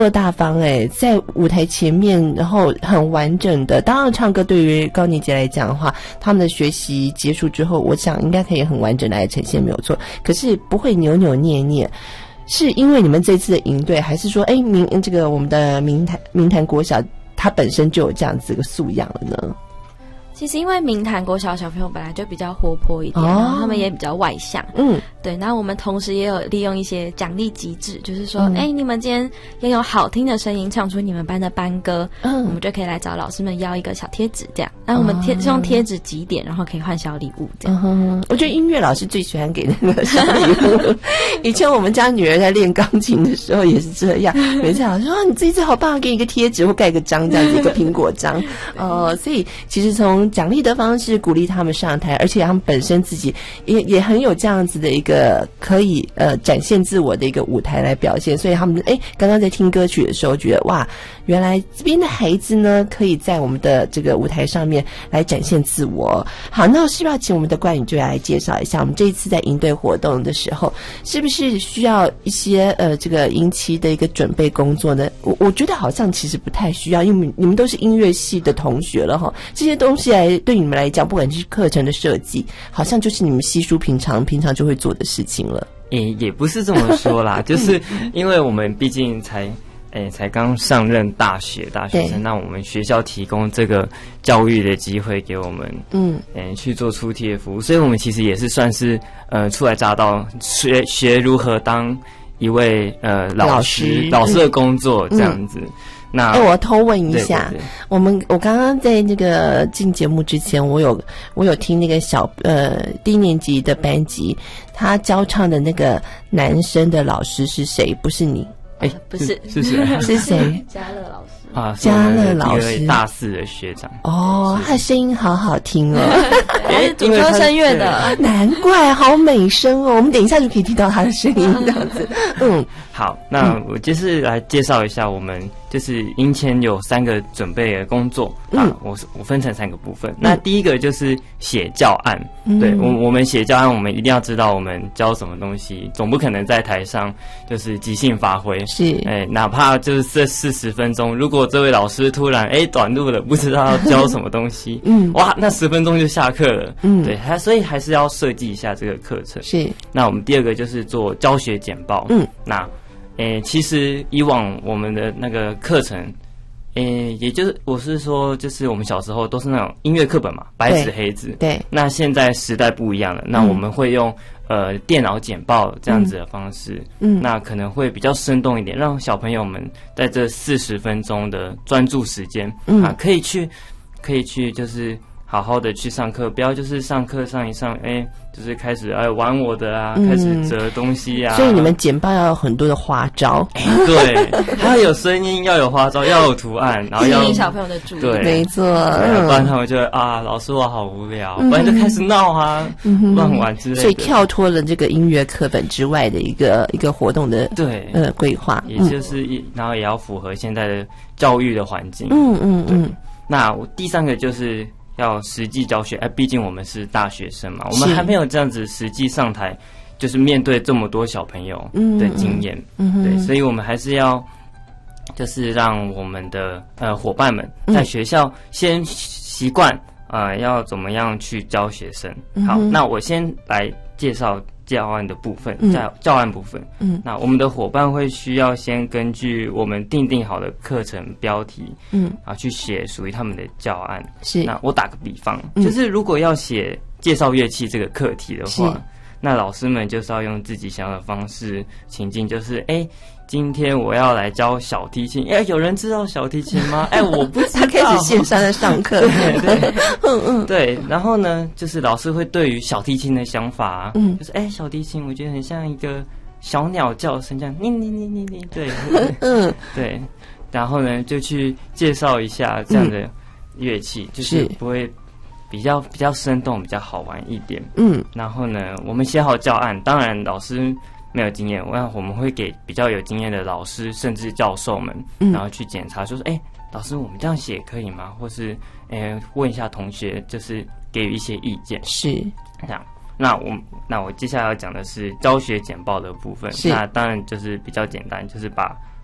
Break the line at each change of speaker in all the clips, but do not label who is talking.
大方在舞台前面，然后很完整的。当然，唱歌对于高年级来讲的话，他们的学习结束之后，我想应该可以很完整的来呈现，没有错。可是不会扭扭捏捏，是因为你们这次的营队，还是说，这个我们的明潭国小，它本身就有这样子的素养了呢？
其实因为明潭国小朋友本来就比较活泼一点，然后他们也比较外向，对。那我们同时也有利用一些奖励机制，就是说，你们今天要用好听的声音唱出你们班的班歌，我们就可以来找老师们要一个小贴纸，这样。那我们用贴纸集点，然后可以换小礼物，这样。
我觉得音乐老师最喜欢给那个小礼物。以前我们家女儿在练钢琴的时候也是这样，每次老师说你这一次好棒，给你一个贴纸或盖个章，这样子一个苹果章。所以其实从奖励的方式鼓励他们上台，而且他们本身自己也很有这样子的一个可以展现自我的一个舞台来表现，所以他们刚刚在听歌曲的时候觉得哇，原来这边的孩子呢可以在我们的这个舞台上面来展现自我。好，那是不是要请我们的冠宇就来介绍一下我们这一次在营队活动的时候，是不是需要一些这个营期的一个准备工作呢？我觉得好像其实不太需要，因为你们都是音乐系的同学了哈，这些东西对你们来讲，不管是课程的设计，好像就是你们稀疏平常就会做的事情了。
也不是这么说啦，就是因为我们毕竟才刚上任大学生，那我们学校提供这个教育的机会给我们，去做出题的服务，所以我们其实也是算是初来乍到，学如何当一位老师的工作这样子。那
我偷问一下，
对，
我刚刚在那个进节目之前，我有听那个低年级的班级，他教唱的那个男生的老师是谁？不是你？
不是，
是谁？
是谁？
嘉乐老师
啊，
嘉乐老师，
大四的学长。
他的声音好好听哦，
他是主科声乐的，
难怪好美声哦。我们等一下就可以听到他的声音，这样子。
好，那我就是来介绍一下我们就是营前有3个准备的工作我分成3个部分。那第一个就是写教案，对，我们写教案，我们一定要知道我们教什么东西，总不可能在台上就是即兴发挥，
是，
哪怕就是这40分钟，如果这位老师突然短路了，不知道要教什么东西，哇，那10分钟就下课了，对，所以还是要设计一下这个课程。
是，
那我们第二个就是做教学简报，那其实以往我们的那个课程，也就是我是说，就是我们小时候都是那种音乐课本嘛，白纸黑字。
对。
那现在时代不一样了，那我们会用电脑简报这样子的方式，那可能会比较生动一点，让小朋友们在这40分钟的专注时间，可以去就是好好的去上课，不要就是上课上一上，就是开始玩我的啊，开始折东西啊。
所以你们简报要有很多的花招，
对，要有声音，要有花招，要有图案，然后要
吸引小朋友的注意。
对，没错。
不然他们就老师我好无聊，不然就开始闹啊，乱玩之类的。
所以跳脱了这个音乐课本之外的一个活动的规划，
也就是然后也要符合现在的教育的环境。那第3个就是要实际教学，毕竟我们是大学生嘛，我们还没有这样子实际上台，就是面对这么多小朋友的经验，对，所以我们还是要就是让我们的伙伴们在学校先习惯要怎么样去教学生。好，那我先来介绍教案的部分，教案部分。那我们的伙伴会需要先根据我们定好的课程标题，去写属于他们的教案。
是。
那我打个比方，就是如果要写介绍乐器这个课题的话，那老师们就是要用自己想要的方式情境，就是今天我要来教小提琴，有人知道小提琴吗？我不知道。他开始线上在上课，对，然后呢，就是老师会对于小提琴的想法，就是小提琴我觉得很像一个小鸟叫声，这样你，对，对，然后呢就去介绍一下这样的乐器，就是不会比较生动，比较好玩一点。然后呢，我们写好教案，当然老师没有经验，我们会给比较有经验的老师甚至教授们，然后去检查，说老师我们这样写可以吗？或是问一下同学，就是给予一些意见。
是
这样。那我接下来要讲的是教学简报的部分。那当然就是比较简单，就是把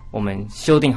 我们修订